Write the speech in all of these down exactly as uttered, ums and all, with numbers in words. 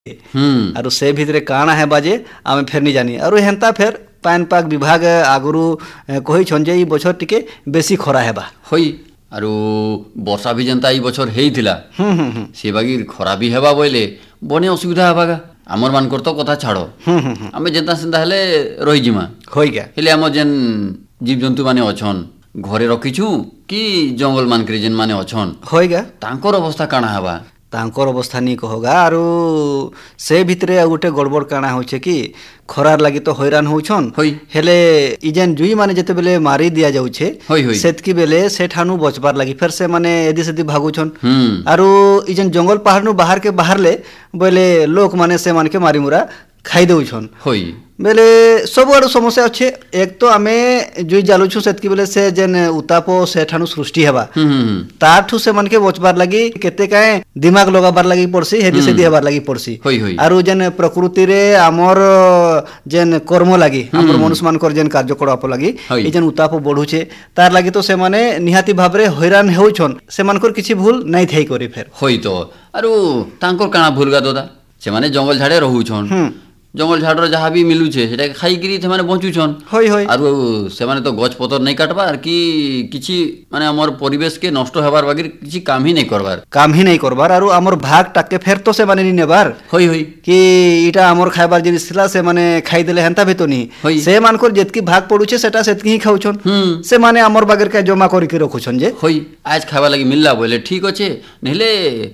हम्म आरु से भितरे काଣା है बाजे आमे फेर नहीं जानी आरु हेंता फेर पानीपाग विभाग आगुरु कही छन जे ई बछर टिके बेसी खरा हेबा होई आरु वर्षा भी जनता ई बछर हेइथिला हम्म हम्म हम्म से बागी खरा भी हेबा बोले बने असुविधा हेबागा आमर मानकर तो कथा छाड़ो हम्म हम्म आमे जनता सिंदा हेले रही जिमा होई गया हेले आम जेन जीव जंतु माने अछन घरे रखिछु कि जंगल मानकरे जेन माने अछन होई गया तांकर अवस्था काଣା हेबा तांकर अवस्था नहीं कहोगा आरु से भितरे आ गोटे गड़बड़ काଣା होचे कि खरार लागि तो हैरान होछन होई हेले ई जेन जुई माने जते बेले मारी दिया जाउछे होई होई सेतकी बेले से ठानु बचबार लागि फेर से माने एदी सेदी भागुछन हम्म आरु ई जेन जंगल पहाड़ नु बाहर के बाहर ले बोले लोक माने से मान के मारी मुरा खाई देउछन होई बेले सब आड़ू समस्या अच्छे एक तो आमे जुई जालुछु सेतकी बेले से जेन उताप से ठानु सृष्टि हेबा हम्म ताठू से मन के बचबार लगी केते काए दिमाग लगाबार लगी पड़सी हेदी सेदी हेबार लगी पड़सी होई होई आरु जेन प्रकृति रे आमर जेन कर्म लगी आमर मनुष्य मानकर जेन कार्यकलाप लगी होई। ई जेन उताप बढ़ुचे तार लगी तो से माने निहाती भाबरे हैरान हेउछन से मानकर किछि भूल नहीं थई करी फेर होई तो आरु तांकर काଣା भूलगा दोदा से माने जंगल झाड़े रहुछन हम्म जंगल झाड़र जहाँ भी मिलुछे सेटा खाई करी से माने बंचुछन होई होई आरु से माने तो गछ पतर नहीं काटबार कि किछि माने हमर परिवेश के नष्ट हेबार बागिर किछि काम ही नहीं करबार काम ही नहीं करबार आरु आमर भाग टाके फेर तो से माने नी नेबार होई होई कि इटा आमर खाइबार जिनिस थिला से माने खाई देले हेंता भी तो नहीं होई। से मानकर जेतकी भाग पड़ुछे सेटा सेतकी ही खाउछन हम्म से माने आमर बागर का जमा करी के रखुछन जे होई आज खावा लगी मिलला बोले ठीक अच्छे नहले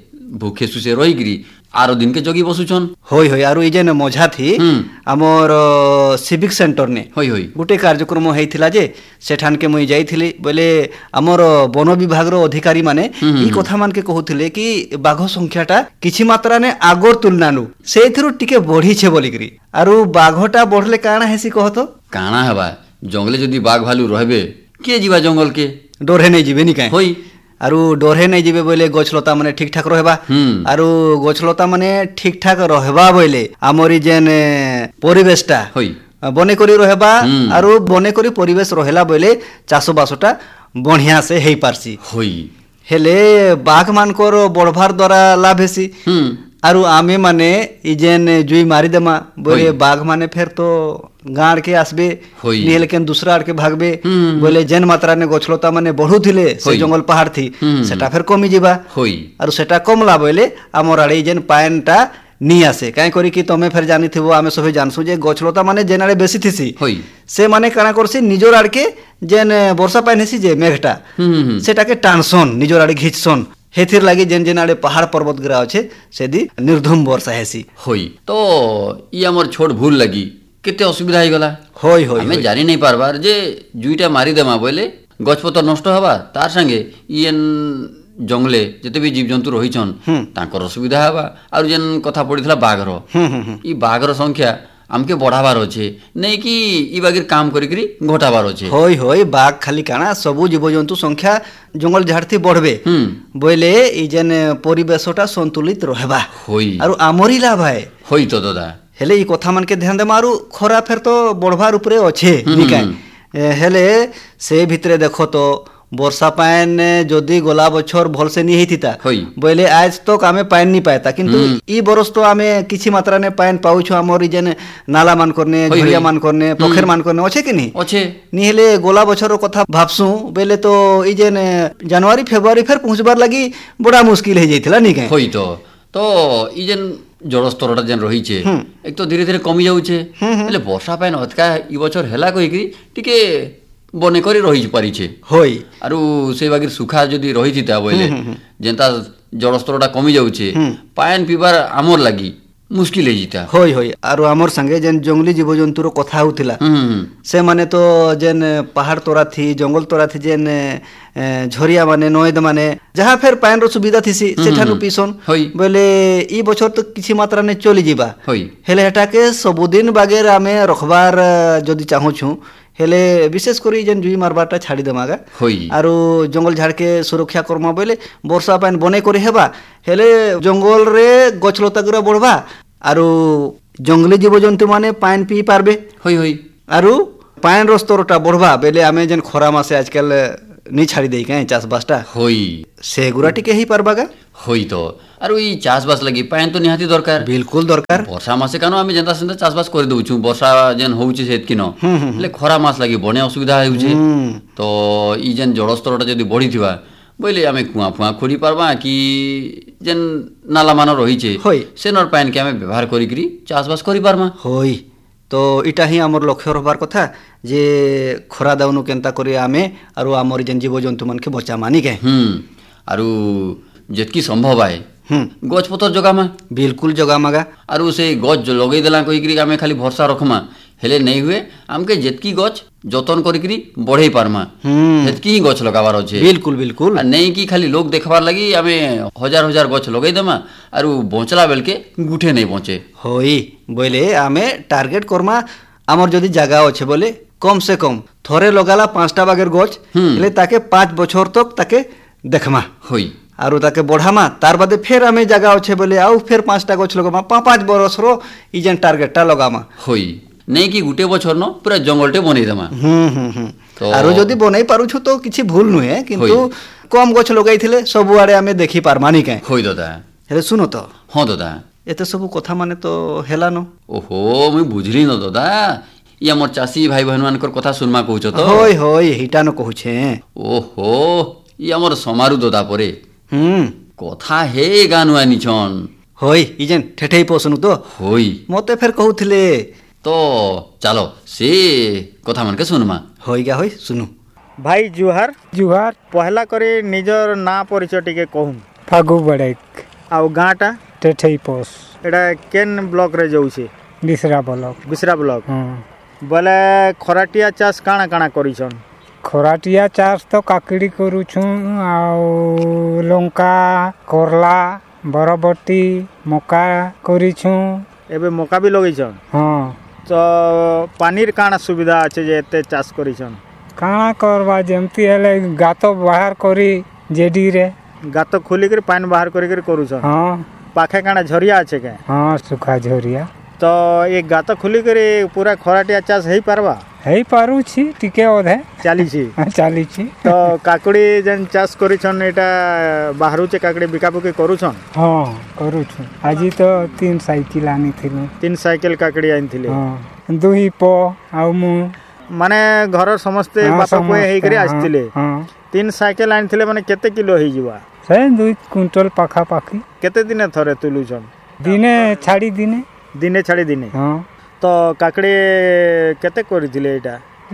भूखे सुसे रही गिरी आरो दिन के जगी बसुछन होई होई आरु ई जेन मझा थी हम्म आमर सिविक सेंटर ने होई होई गोटे कार्यक्रम हेइथिला जे सेठान के मुई जाइथिली बोले आमर वन विभाग रो अधिकारी माने ई कथा मान के कहउथिले कि बाघ संख्याटा किछि मात्रा ने आगोर तुलना नु सेथिरु टिके बढ़ी छे बोली करी आरु बाघटा बढ़ले काଣା हेसी कहतो काଣା हेबा जंगले जदी बाघ भालू रहबे के जीवा जंगल के डोरे नहीं जीवे नी काहे होई आरु डोरे नहीं जीवे बोले गछलता माने ठीक ठाक रहबा हम्म आरु गछलता माने ठीक ठाक रहबा बोले आमरी जेन परिवेशटा होई बने करी रहबा हम्म। आरु बने करी परिवेश रहेला बोले चाष बासटा बढ़िया से हेई पारसी होई हेले बाघ मानकर बढ़वार द्वारा लाभ हेसी हम्म आरु आमे माने ई जेन जुई मारी देमा बोले होई। बाघ माने फेर तो गाड़ के आसबे होई। निहे लेकिन दूसरा आड़ के भागबे हम्म। बोले जेन मात्रा ने गछलता माने बढ़ुथिले से होई। जंगल पहाड़ थी हम्म। सेटा फेर कमी जिबा होई आरु सेटा कमला बोले आमर आड़े जेन पायनटा नी आसे काहे करी कि तमे फेर जानिथिबो आमे सभे जानसु जे गछलता माने जेन आड़े बेसी थिसी होई से माने काଣା करसी निजोर आड़ के जेन वर्षा पाइन हेसी जे मेघटा हम्म सेटाके टाणसन निजोर आड़े घिचसन हेथिर लागि जेन जेन आड़े पहाड़ पर्वत गिरा अच्छे सेदी निर्धुम वर्षा हेसी होई तो ई हमर छोट भूल लगी केते असुविधा हो गला होई होई हमें होई। जानी नहीं पारबार जे जुईटा मारी देमा बोले गछपतर नष्ट हवा तार संगे इएन जंगले जेते भी जीव जंतु रहिछन हम्म। तांकर असुविधा हवा और जेन कथा पड़िथिला बाघर हम्म हम्म हम्म। ई बाघर संख्या आमके बढ़ाबार अच्छे नहीं कि ई बागिर काम करी करी घटाबार अच्छे होई होई बाघ खाली काଣା सबु जीवजंतु संख्या जंगल झाड़ती बढ़बे हम्म बोले ई जेन परिवेशटा संतुलित रहबा होई आरु आमरी लाभ है होई तो दादा हेले ई कथा मान के ध्यान देमा आरु खरा फेर तो बढ़वार उपरे अच्छे हम्म। निकाय हेले से भितरे देखो तो वर्षा पाइन जदि गला बछर भल से नहीं हेतिता होई बोले आज तक आमे पाइन नहीं पाएता किंतु ई बरस तो आमे किछि मात्रा ने पाइन पाउछु हमर ई जेन नाला मान करने होई, झरिया होई। मान करने पोखर मान करने अच्छे कि नहीं अच्छे निहेले गोला बछर कथा भाबसु बेले तो ई जेन जनवरी फेब्रुआरी फेर पहुंचबार लगी बड़ा मुश्किल हे जाइथिला नी काहे होई तो तो ई जेन जलस्तरटा जेन रहिछे एक तो धीरे धीरे कमी जाउछे हेले वर्षा पाइन अतका ई बछर हेला कहि कि टिके बने करी रहि पारिछे होई आरु से बागिर सुखा जदि रहिथिता बोले जेंता जलस्तरटा कमी जाउछे पाइन पीबार आमर लागि मुश्किल हे जिता होई होई आरु हमर संगे जेन जंगली जीवजंतुर कथा होतिला हम्म से माने तो जेन पहाड़ तोरा थी जंगल तोरा थी जेन ए, झरिया माने नोएद माने जहाँ फेर पाइन रो सुविधा थीसी सेठानु पीसन होई बोले ई बछर तो किछि मात्रा ने चली जिबा होई हेले हेटाके सबुदिन बागेर आमे रखबार जदि चाहूछु हेले विशेष करी जेन जुई मारबारटा छाड़ी देमागा होई आरु जंगल झाड़ के सुरक्षा करमा बोले वर्षा पाइन बने करी हेबा हेले जंगल रे गछलता गुरा बढ़बा आरु जंगली जीवजंतु माने पाइन पी पारबे होई होई आरु पाइन रो स्तरटा बढ़बा बेले आमे जेन खरा मासे आजकल नहीं छाड़ी देई काहे चाषबासटा होई सेगुरा टिके ही पारबागा होई तो आरो ई चाषबास लगी पानी तो निहाती दरकार बिल्कुल दरकार वर्षा मासे कानो आमे जेंता सेंता चाषबास कर दउछु वर्षा जेन होउची सेत किनो ले खरा मास लगी बने असुविधा होउची तो ई जेन जलस्तरटा जदी बढ़ी थिबा बोले आमे कुआ फुआ खोली पारबा कि जेन नाला मान रहिचे से नर पानी के आमे व्यवहार करी करी चाषबास करी पारमा होई तो इटा ही आमर लक्ष्य रहबार कथा जे खरा दाउनु केनता करी आमे आरो आमर जेन जीव जंतु मन के बचा मानी के हम्म आरो जेतकी संभव आए गछ पतर जगामा बिल्कुल जगामागा आरो से गछ लगई देला कहि करी आमे खाली भरोसा रखमा हेले नहीं हुए आमके जेतकी गछ जतन करी करी बढ़े पारमा हेतकी ही गछ लगावार अछि बिल्कुल बिल्कुल नहीं कि खाली लोग देखबार लगी आमे हजार हजार गछ लगई देमा आरो बंचला बेल के गुठे नहीं पहुंचे होई बोले आमे टार्गेट करमा आमर जदी जगह अच्छे बोले कम से कम थोरे लगाला पांचटा बागेर गछ हेले ताके पाँच बछर तक ताके देखमा होई आरो ताके बढ़ामा तार बादे फिर आमे जगह अच्छे बोले आउ फिर पांचटा गछ लगामा पाँच पाँच बरस रो ई जेन टार्गेटटा लगामा होई नहीं कि गुटे बछर न पूरा जंगलटे बनै देमा हम्म हम्म हम्म आरो जदी बनै पारुछु तो किछि भूल नुहे किंतु कम गछ लगाइथिले सब आड़े आमे देखि पारमानी के होई दादा हेले सुनो तो हां दादा एते सब कथा माने तो हेला न ओहो मुई बुझली न दादा ई हमर चासी भाई बहन मानकर कथा सुनमा कहउछ तो होय होय हिटा न कहउछे ओहो ई हमर समारु दादा परे हम्म कथा हे गानुआ निछन होय ई जेन ठेठेई पोसनु तो होय मते फेर कहउथिले तो चलो से कथा मन के सुनमा होई गया होई सुनु भाई जुहार जुहार पहला करे निजर ना परिचय टिके कहूं फागु बड़ेक आउ गाँटा टेठई पोस एटा केन ब्लॉक रे जाउछे बिसरा ब्लॉक बिसरा ब्लॉक हां बोले खराटिया चाष काना काना करिछन खराटिया चाष तो काकड़ी करूछु आउ लंका करला बरबटी मका करिछु एबे मका भी लगैछन हां तो पानीर काना सुविधा আছে जे एते चाष करिछन काना करबा जेमती हेले गातो बाहर करी जेडी रे गातो खोली कर पानी बाहर करी कर करूछन हां पाखे काना झरिया আছে के हां सुखा झरिया तो एक गातो खोली कर पूरा खराटिया चाष हेई पारबा हेई पारू छी टिके ओधे चाली छी चाली छी तो काकड़ी जन चाष करिछन एटा बाहरु चे काकड़ी बिकाबुकी करूछन हां करू छु आजी तो तीन साइकिल आनी थिलु तीन साइकिल काकड़ी आनी थिले हां दुही पो आउ मु माने घर समस्ते बापा को हेई करे आस्तिले हां तीन साइकिल आनी थिले माने केते किलो हेई जिवा से दुई क्विंटल पाखा पाखी केते दिने थरे तुलुछन दिने छाड़ी दिने दिने छाड़ी दिने हां तो काकड़ी केते करिथिले एटा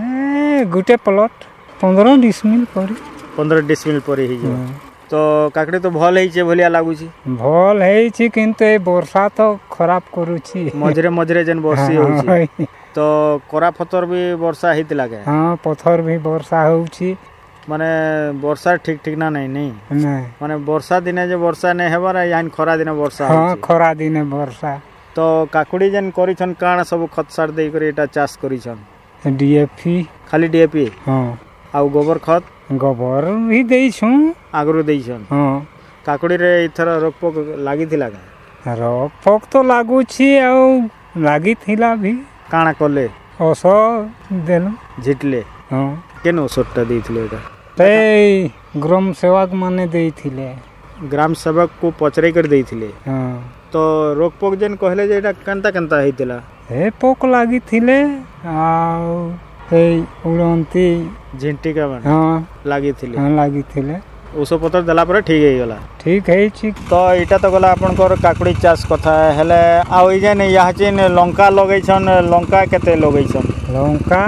ए गुटे प्लॉट पंद्रह डिसमिल परी पंद्रह डिसमिल परी हेई जिवा तो काकड़ी तो भल हेई छे भलिया लागु छी भल हेई छी किंतु ए वर्षा तो खराब करू छी मजरे मजरे जन वर्षी हो छी तो कोरा पत्थर भी वर्षा हेत लागे हां पत्थर भी वर्षा हो छी माने वर्षा ठीक ठीक ना नहीं नहीं नहीं माने वर्षा दिने जे वर्षा ने हेबार यान खरा दिने वर्षा हां खरा दिने वर्षा तो काकुड़ी जन करिछन काना सब खत सार देई करे एटा चाष करिछन डीएपी खाली डीएपी हां आउ गोबर खत गोबर भी देई छु आगरो देइछन हां काकुड़ी रे इथर रोग पोक लागि थिला का रोग पोक तो लागु छी आउ लागि थिला भी काना करले ओसो देनु झिटले हां केन ओसोटा देइथिले एटा ते ग्राम सेवक माने देइथिले ग्राम सेवक को पचरै कर देइथिले हां तो रोग पोक जन कहले जे एटा कंता कंता हेतिला हे पोक लागि थिले आउ हे उड़ंती झिंटी का बन हां लागि थिले हां लागि थिले ओसो पतर देला पर ठीक हे गला ठीक है छी तो इटा तो गला आपन कर काकुड़ी चाष कथा हेले आ ओइ जने याचिन लंका लगै छन लंका केते लगै छन लंका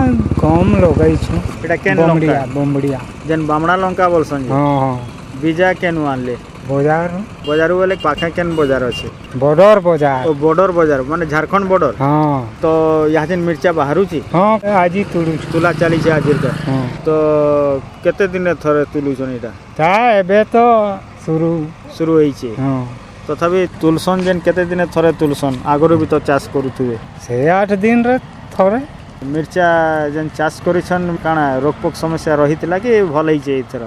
कम लगै छ एटा केन लंका बमड़िया जन बामणा लंका बोलसन हां हां बीजा केनु आनले बाजार बाजार वाले पाखा केन बाजार अछि बॉर्डर बाजार ओ बॉर्डर बाजार माने झारखंड बॉर्डर हां तो याचिन मिर्चा बाहरु छी हां आजी तुलु तुला चाली छ आजिर का हां तो केते दिन थरे तुलु छन एटा ता एबे तो शुरू शुरू होई छी हां तथापि तुलसन जन केते दिन थरे तुलसन आगरो भी तो चाष करूथुवे से आठ दिन रे थरे मिर्चा जन चाष करिछन काना रोगपोक समस्या रहितला कि भलै छै इथरा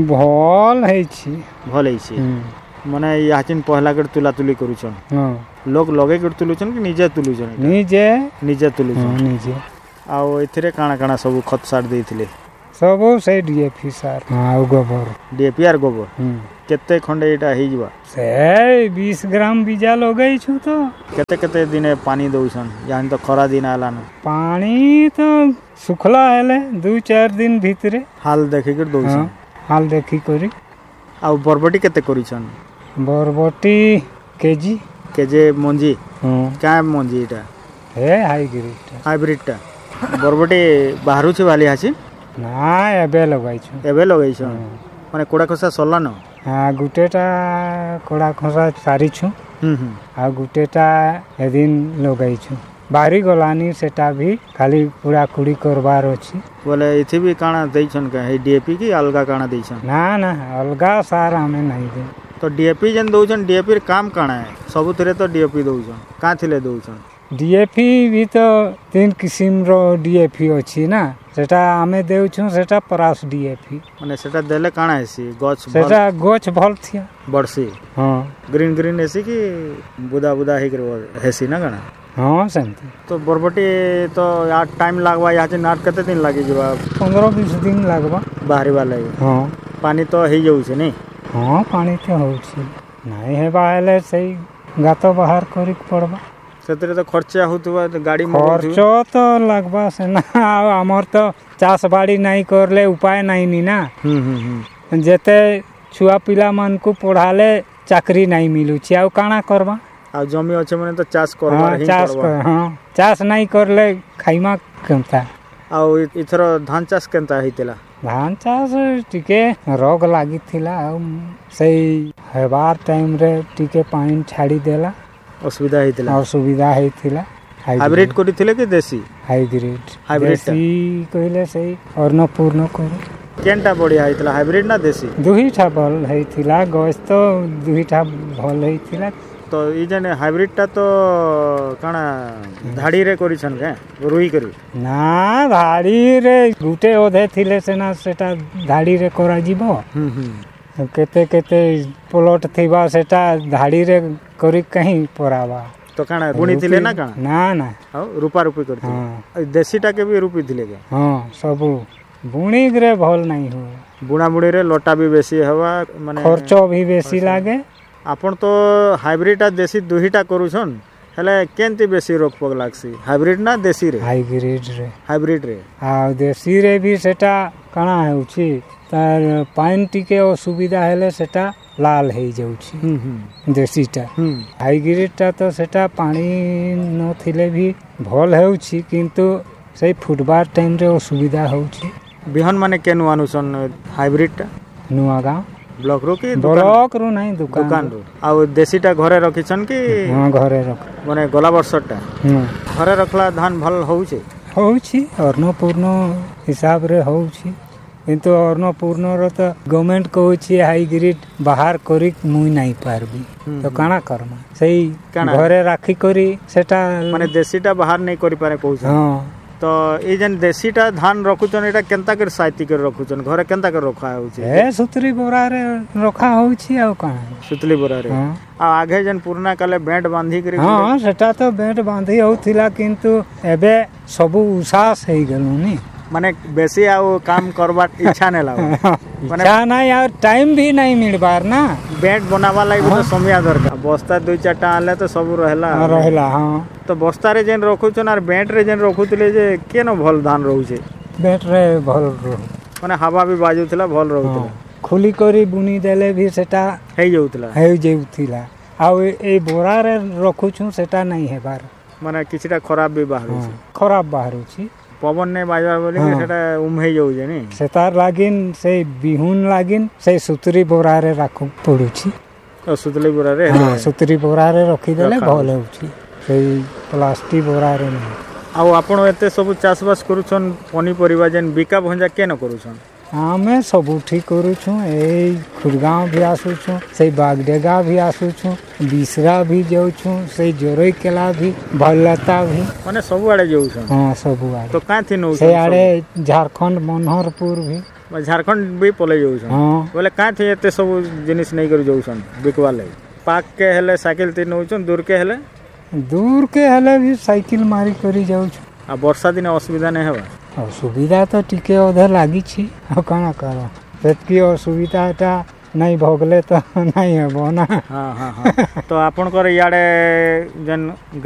भल है छी भल है छी माने याचिन पहला कर तुला तुली करूछन हां लोग लगे कर तुलुछन कि निजे तुलुछन निजे निजे तुलुछन निजे आ एथिरे काना काना सब खत सार देइथिले ସବୁ ସେଇ ଡିଏପି ସାର୍ ଆଉ ଗୋବର ଡିଏପି ଆର ଗୋବର କେତେ ଖଣ୍ଡେ ଏଇଟା ହେଇଯିବା ସେ बीस ଗ୍ରାମ ବୀଜା ଲଗେଇଛୁ ତ କେତେ କେତେ ଦିନେ ପାଣି ଦଉଛନ୍ ଜାଣି ତ ଖରା ଦିନ ହେଲାନ ପାଣି ତ ଶୁଖଲା ହେଲେ ଦୁଇ ଚାରି ଦିନ ଭିତରେ ହାଲ ଦେଖିକି ଦଉଛନ୍ ହାଲ ଦେଖି କରି ଆଉ ବରବଟି କେତେ କରିଛନ୍ ବରବଟି କେଜି କେजे ମଞ୍ଜି ହଁ କାଁ ମଞ୍ଜି ଏଇଟା ହେ ହାଇବ୍ରିଡ ହାଇବ୍ରିଡଟା ବରବଟି ବାହାରୁଛି ବାଲି ଆସି ନା ଏବେ ଲଗାଇଛୁ ଏବେ ଲଗେଇଛ ମାନେ କୋଡ଼ା ଖସା ସରିଲାନ ହଁ ଗୁଟେଟା କୋଡ଼ା ଖସା ସାରିଛୁ ହୁଁ ହୁଁ ଆଉ ଗୁଟେଟା ଏଦିନ ଲଗାଇଛୁ ବାହାରି ଗଲାନି ସେଟା ବି ଖାଲି କୁଡ଼ା କୁଡ଼ି କରବାର ଅଛି ବୋଲେ ଏଥି ବି କାଣା ଦେଇଛନ୍ କା ହେଇ ଡିଏପି କି ଅଲଗା କାଣା ଦେଇଛନ୍ ନା ନା ଅଲଗା ସାର ଆମେ ନାହିଁ ଦେ ତ ଡିଏପି ଯେନ୍ ଦଉଛନ୍ ଡିଏପି ର କାମ କାଣା है ସବୁଥିରେ ତ ଡିଏପି ଦଉଛନ୍ କାଁ ଥିଲେ ଦଉଛନ୍ ଡିଏପି ବି ତ ତିନ କିସିମର ଡିଏପି ଅଛି ନା ସେଟା ଆମେ ଦେଉଛୁ ସେଟା ପରାସ ଡିଏପି ମାନେ ସେଟା ଦେଲେ କାଣା ହେସି ଗଛ ସେଟା ଗଛ ଭଲ ଥିଆ ବଢସି ହଁ ଗ୍ରୀନ ଗ୍ରୀନ ହେସି କି ବୁଦା ବୁଦା ହେଇକରି ହେସି ନା କାଣା ହଁ ସେମିତି ତ ବରବଟି ତ ୟାର ଟାଇମ ଲାଗବା ଇହାଚେ ନାଟ କେତେ ଦିନ ଲାଗିଯିବା ପନ୍ଦର ବିଶ ଦିନ ଲାଗବା ବାହାରିବା ଲାଗି ହଁ ପାଣି ତ ହେଇଯାଉଛି ନାଇଁ ହଁ ପାଣି ତ ହଉଛି ନାଇଁ ହେବା ହେଲେ ସେଇ ଗାତ ବାହାର କରିକି ପଡ଼ବା ସେଥିରେ ତ ଖର୍ଚ୍ଚା ହଉଥିବା ଗାଡ଼ି ଖର୍ଚ୍ଚ ତ ଲାଗବା ସେନା ଆଉ ଆମର ତ ଚାଷ ବାଡ଼ି ନାଇଁ କରଲେ ଉପାୟ ନାଇଁନି ନା ହୁଁ ହୁଁ ହୁଁ ଯେତେ ଛୁଆ ପିଲାମାନଙ୍କୁ ପଢ଼ାଲେ ଚାକରି ନାଇଁ ମିଲୁଛି ଆଉ କାଣା କରବା ଆଉ ଜମି ଅଛି ମାନେ ତ ଚାଷ କରବା ହିଁ ଚାଷ କରବା ହଁ ଚାଷ ନାଇଁ କରଲେ ଖାଇମା କେନ୍ତା ଆଉ ଏଥର ଧାନ ଚାଷ କେନ୍ତା ହେଇଥିଲା ଧାନ ଚାଷ ଟିକେ ରୋଗ ଲାଗିଥିଲା ଆଉ ସେଇ ହେବାର ଟାଇମରେ ଟିକେ ପାଣି ଛାଡ଼ିଦେଲା ଅସୁବିଧା ହେଇଥିଲା ଅସୁବିଧା ହେଇଥିଲା ହାଇବ୍ରିଡ କରିଥିଲେ କି ଦେଶୀ ହାଇବ୍ରିଡ ହାଇବ୍ରିଡ ଦେଶୀ କହିଲେ ସେଇ ଅନ୍ନପୂର୍ଣ୍ଣ କରୁ କେନ୍ଟା ବଢିଆ ହେଇଥିଲା ହାଇବ୍ରିଡ ନା ଦେଶୀ ଦୁଇଟା ଭଲ ହେଇଥିଲା ଗଛ ତ ଦୁଇଟା ଭଲ ହେଇଥିଲା ତ ଇ ଯେନ୍ ହାଇବ୍ରିଡଟା ତ କାଣା ଧାଡ଼ିରେ କରିଛନ୍ କେଁ ରୁଇ କରି ନା ଧାଡ଼ିରେ ଗୁଟେ ଅଧେ ଥିଲେ ସିନା ସେଟା ଧାଡ଼ିରେ କରାଯିବ ହୁଁ ହୁଁ କେତେ କେତେ ପ୍ଲଟ ଥିବା ସେଟା ଧାଡ଼ିରେ କରି କାହିଁ ପରାବା ତ କାଣା ବୁଣିଥିଲେ ନା କାଣା ନା ନା ଆଉ ରୂପା ରୂପି କରିଥିଲେ ହଁ ଦେଶୀଟାକେ ବି ରୂପିଥିଲେ କେଁ ହଁ ସବୁ ବୁଣିକିରେ ଭଲ ନାହିଁ ହୁଏ ବୁଣା ବୁଣିରେ ଲଟା ବି ବେଶୀ ହେବା ମାନେ ଖର୍ଚ୍ଚ ବି ବେଶୀ ଲାଗେ ଆପଣ ତ ହାଇବ୍ରିଡଟା ଦେଶୀ ଦୁହିଟା କରୁଛନ୍ ହେଲେ କେମିତି ବେଶୀ ରୋଗ ପୋକ ଲାଗ୍ସି ହାଇବ୍ରିଡ ନା ଦେଶୀରେ ହାଇବ୍ରିଡରେ ହାଇବ୍ରିଡରେ ଆଉ ଦେଶୀରେ ବି ସେଟା କାଣା ହେଉଛି ତାର ପାଣି ଟିକେ ଅସୁବିଧା ହେଲେ ସେଟା ଲାଲ ହେଇଯାଉଛି ହୁଁ ହୁଁ ଦେଶୀଟା ହୁଁ ହାଇବ୍ରିଡଟା ତ ସେଟା ପାଣି ନଥିଲେ ବି ଭଲ ହେଉଛି କିନ୍ତୁ ସେଇ ଫୁଟବାର ଟାଇମରେ ଅସୁବିଧା ହେଉଛି ବିହନ ମାନେ କେନୁ ଆନୁଛନ୍ ହାଇବ୍ରିଡଟା ନୂଆ ଗାଁ ବ୍ଲକରୁ କି ବ୍ଲକରୁ ନାହିଁ ଦୋକାନ ଦୋକାନରୁ ଆଉ ଦେଶୀଟା ଘରେ ରଖିଛନ୍ କି ହଁ ଘରେ ରଖ ମାନେ ଗଲା ବର୍ଷଟା ହୁଁ ଘରେ ରଖଲା ଧାନ ଭଲ ହଉଛେ ହେଉଛି ଅନ୍ନପୂର୍ଣ୍ଣ ହିସାବରେ ହେଉଛି କିନ୍ତୁ ଅନ୍ନପୂର୍ଣ୍ଣର ତ ଗଭର୍ଣ୍ଣମେଣ୍ଟ କହୁଛି ହାଇବ୍ରିଡ ବାହାର କରି ମୁଇଁ ନାଇଁ ପାରବି ତ କାଣା କରମା ସେଇ ଘରେ ରାଖି କରି ସେଟା ମାନେ ଦେଶୀଟା ବାହାର ନେଇ କରିପାରେ କହୁଛନ୍ ହଁ ତ ଏଇ ଯେନ୍ ଦେଶୀଟା ଧାନ ରଖୁଛନ୍ ଏଇଟା କେନ୍ତା କରି ସାଇତି କରି ରଖୁଛନ୍ ଘରେ କେନ୍ତା କରି ରଖା ହଉଛି ଏ ସୁତରୀ ବୋରାରେ ରଖା ହଉଛି ଆଉ କାଣା ସୁତଲି ବୋରାରେ ହଁ ଆଉ ଆଗେ ଯେନ୍ ପୁରୁଣା କାଲେ ବେଣ୍ଟ ବାନ୍ଧି କରି ହଁ ସେଟା ତ ବେଣ୍ଟ ବାନ୍ଧି ହଉଥିଲା କିନ୍ତୁ ଏବେ ସବୁ ଉସାସ ହେଇଗଲୁନି ମାନେ ବେଶୀ ଆଉ କାମ କରବାର ଇଚ୍ଛା ନାଇଁ ଲାଗ ଇଚ୍ଛା ନାଇଁ ଆଉ ଟାଇମ ବି ନାଇଁ ମିଳବାର ନା ବେଣ୍ଟ ବନାବା ଲାଗି ତ ସମୟ ଦରକାର ବସ୍ତା ଦୁଇ ଚାରିଟା ଆଣିଲେ ତ ସବୁ ରହିଲା ରହିଲା ହଁ ତ ବସ୍ତାରେ ଯେନ୍ ରଖୁଛନ୍ ଆର୍ ବେଣ୍ଟରେ ଯେନ୍ ରଖୁଥିଲେ ଯେ କେନ ଭଲ ଧାନ ରହୁଛେ ବେଣ୍ଟରେ ଭଲ ରହୁ ମାନେ ହାवा ବି ବାଜୁଥିଲା ଭଲ ରହୁଥିଲା ଖୋଲି କରି ବୁଣି ଦେଲେ ବି ସେଟା ହେଇଯାଉଥିଲା ହେଇଯାଉଥିଲା ଆଉ ଏଇ ବୋରାରେ ରଖୁଛୁ ସେଟା ନାଇଁ ହେବାର ମାନେ କିଛିଟା ଖରାପ ବି ବାହାରୁଛି ଖରାପ ବାହାରୁଛି ପବନ ନାଇଁ ବାଜବା ବୋଲି ସେଟା ଉମହେଇ ଯାଉଛେ ନି ସେତାର ଲାଗିନ୍ ସେଇ ବିହୁନ ଲାଗିନ୍ ସେଇ ସୁତରୀ ବୋରାରେ ରାଖୁ ପଡୁଛି ସୁତଲି ବୋରାରେ ସୁତରୀ ବୋରାରେ ରଖିଦେଲେ ଭଲ ହେଉଛି ସେଇ ପ୍ଲାଷ୍ଟିକ ବୋରାରେ ନାହିଁ ଆଉ ଆପଣ ଏତେ ସବୁ ଚାଷବାସ କରୁଛନ୍ ପନିପରିବା ଯେନ୍ ବିକା ଭଞ୍ଜା କେନ କରୁଛନ୍ ଆମେ ସବୁଠି କରୁଛୁ ଏଇ ଖୁଡ଼ଗାଁव ବି ଆସୁଛୁ ସେଇ ବାଗଡେଗା ବି ଆସୁଛୁ ବିସରା ବି ଯାଉଛୁ ସେଇ ଜୋରଇ କେଲା ବି ଭଲତା ବି ମାନେ ସବୁଆଡେ ଯାଉଛନ୍ ହଁ ସବୁଆଡେ ତ କାଁଥି ନଉଛନ୍ ସେଇ ଆଡେ ଝାରଖଣ୍ଡ ମନୋହରପୁର ବି ଝାରଖଣ୍ଡ ବି ପଳେଇ ଯାଉଛନ୍ ହଁ ବୋଲେ କାଁଥି ଏତେ ସବୁ ଜିନିଷ ନେଇକରି ଯାଉଛନ୍ ବିକବା ଲାଗି ପାକ୍ କେ ହେଲେ ସାଇକେଲ ତି ନଉଛନ୍ ଦୂର କେ ହେଲେ ଦୂର କେ ହେଲେ ବି ସାଇକେଲ ମାରି କରି ଯାଉଛୁ ଆଉ ବର୍ଷା ଦିନେ ଅସୁବିଧା ନାଇଁ ହେବା असुविधा तो टिके अधे लगी कण कर से असुविधाटा नहीं भोगले तो नहीं हेब ना। हाँ हाँ हाँ तो आपणकर इे जेन